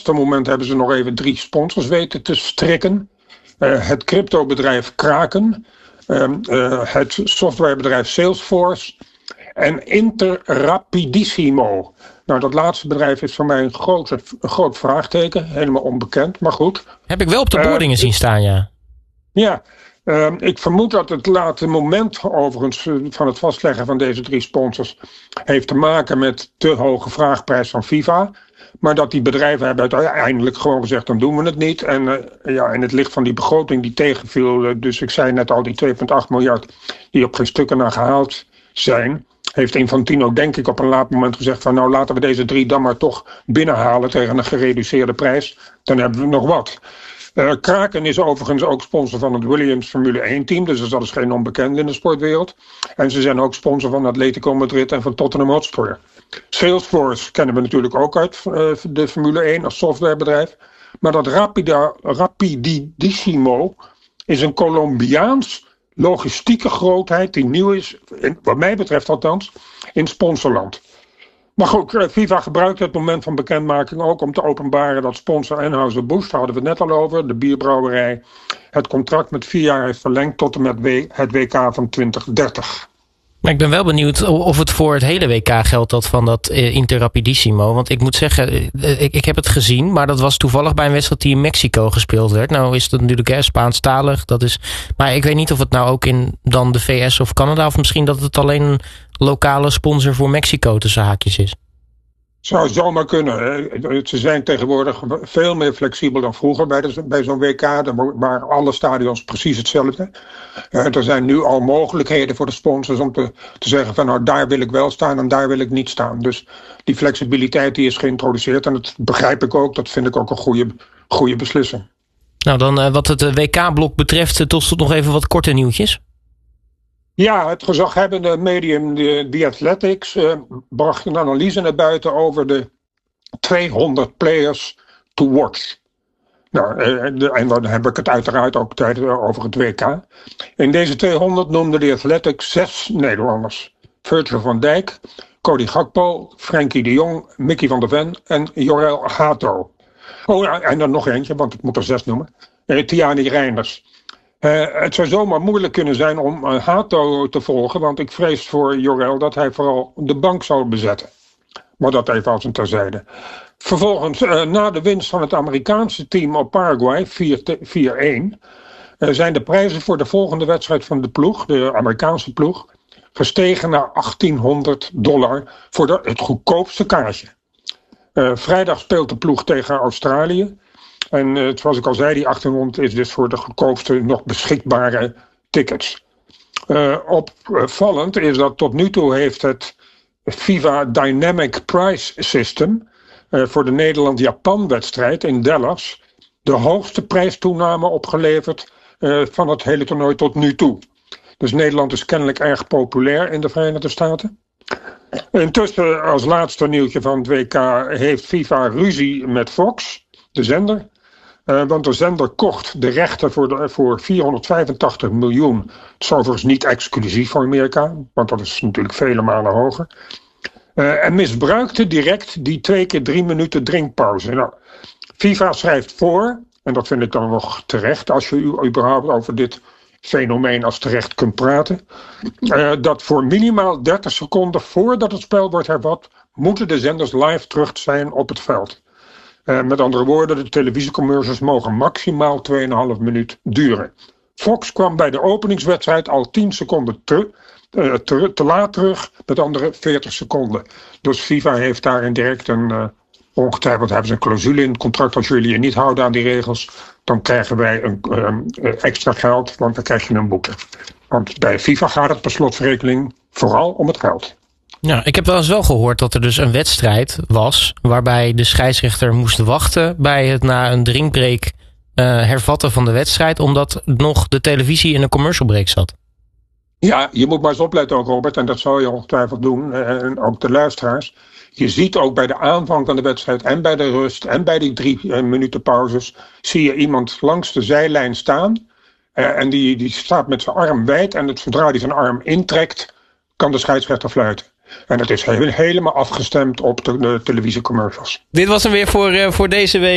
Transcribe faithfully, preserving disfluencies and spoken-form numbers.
laatste moment hebben ze nog even drie sponsors weten te strikken. Uh, het cryptobedrijf Kraken, uh, uh, het softwarebedrijf Salesforce en Interrapidissimo. Nou, dat laatste bedrijf is voor mij een, grote, een groot vraagteken, helemaal onbekend, maar goed. Heb ik wel op de boardingen uh, zien staan, ja. Ja, uh, ik vermoed dat het late moment overigens van het vastleggen van deze drie sponsors heeft te maken met de hoge vraagprijs van FIFA. Maar dat die bedrijven hebben uiteindelijk gewoon gezegd, dan doen we het niet. En uh, ja, in het licht van die begroting die tegenviel, uh, dus ik zei net al die twee komma acht miljard die op geen stukken naar gehaald zijn, heeft Infantino denk ik op een laat moment gezegd van nou laten we deze drie dan maar toch binnenhalen tegen een gereduceerde prijs. Dan hebben we nog wat. Uh, Kraken is overigens ook sponsor van het Williams Formule één team. Dus dat is geen onbekende in de sportwereld. En ze zijn ook sponsor van Atletico Madrid en van Tottenham Hotspur. Salesforce kennen we natuurlijk ook uit uh, de Formule één als softwarebedrijf. Maar dat Rapida, Rapidissimo is een Colombiaans logistieke grootheid die nieuw is, in, wat mij betreft althans, in sponsorland. Maar goed, FIFA gebruikt het moment van bekendmaking ook om te openbaren dat sponsor Anheuser-Busch, daar hadden we het net al over, de bierbrouwerij, het contract met vier jaar heeft verlengd tot en met het W K van twintig dertig. Maar ik ben wel benieuwd of het voor het hele W K geldt dat van dat Interrapidissimo. Want ik moet zeggen, ik, ik heb het gezien, maar dat was toevallig bij een wedstrijd die in Mexico gespeeld werd. Nou is het natuurlijk hè, Spaanstalig, dat is, maar ik weet niet of het nou ook in dan de V S of Canada, of misschien dat het alleen een lokale sponsor voor Mexico tussen haakjes is. Zou zomaar kunnen. Hè. Ze zijn tegenwoordig veel meer flexibel dan vroeger bij, de, bij zo'n W K. Daar waren alle stadions precies hetzelfde. Uh, er zijn nu al mogelijkheden voor de sponsors om te, te zeggen van nou daar wil ik wel staan en daar wil ik niet staan. Dus die flexibiliteit die is geïntroduceerd en dat begrijp ik ook. Dat vind ik ook een goede, goede beslissing. Nou dan uh, wat het W K-blok betreft, uh, tot nog even wat korte nieuwtjes. Ja, het gezaghebbende medium The Athletics uh, bracht een analyse naar buiten over de tweehonderd players to watch. Nou, uh, de, en dan heb ik het uiteraard ook tijd over het W K. In deze tweehonderd noemde The Athletics zes Nederlanders. Virgil van Dijk, Cody Gakpo, Frenkie de Jong, Mickey van der Ven en Jorel Hato. Oh ja, en dan nog eentje, want ik moet er zes noemen. Uh, Tiani Reinders. Uh, het zou zomaar moeilijk kunnen zijn om uh, Hato te volgen, want ik vrees voor Jorel dat hij vooral de bank zal bezetten. Maar dat even als een terzijde. Vervolgens, uh, na de winst van het Amerikaanse team op Paraguay, vier-een, uh, zijn de prijzen voor de volgende wedstrijd van de ploeg, de Amerikaanse ploeg, gestegen naar achttienhonderd dollar voor de, het goedkoopste kaartje. Uh, vrijdag speelt de ploeg tegen Australië. En uh, zoals ik al zei, die achttienhonderd is dus voor de goedkoopste nog beschikbare tickets. Uh, opvallend is dat tot nu toe heeft het FIFA Dynamic Price System uh, voor de Nederland-Japan wedstrijd in Dallas de hoogste prijstoename opgeleverd uh, van het hele toernooi tot nu toe. Dus Nederland is kennelijk erg populair in de Verenigde Staten. Intussen als laatste nieuwtje van het W K heeft FIFA ruzie met Fox, de zender. Uh, want de zender kocht de rechten voor, de, voor vierhonderdvijfentachtig miljoen. Het is overigens niet exclusief voor Amerika, want dat is natuurlijk vele malen hoger. Uh, en misbruikte direct die twee keer drie minuten drinkpauze. Nou, FIFA schrijft voor, en dat vind ik dan nog terecht, als je u überhaupt over dit fenomeen als terecht kunt praten, uh, dat voor minimaal dertig seconden voordat het spel wordt hervat, moeten de zenders live terug zijn op het veld. Uh, met andere woorden, de televisiecommercials mogen maximaal twee komma vijf minuut duren. Fox kwam bij de openingswedstrijd al tien seconden te, uh, te, te laat terug, met andere veertig seconden. Dus FIFA heeft daarin direct een, uh, ongetwijfeld hebben ze een clausule in het contract, als jullie je niet houden aan die regels, dan krijgen wij een, um, extra geld, want dan krijg je een boete. Want bij FIFA gaat het per slotverrekening vooral om het geld. Ja, ik heb wel eens wel gehoord dat er dus een wedstrijd was waarbij de scheidsrechter moest wachten bij het na een drinkbreak uh, hervatten van de wedstrijd, omdat nog de televisie in een commercial break zat. Ja, je moet maar eens opletten ook, Robert, en dat zal je ongetwijfeld doen, en ook de luisteraars. Je ziet ook bij de aanvang van de wedstrijd en bij de rust en bij die drie uh, minuten pauzes, zie je iemand langs de zijlijn staan uh, en die, die staat met zijn arm wijd en het, zodra hij zijn arm intrekt, kan de scheidsrechter fluiten. En het is he- helemaal afgestemd op de, de televisiecommercials. Dit was hem weer voor, uh, voor deze week.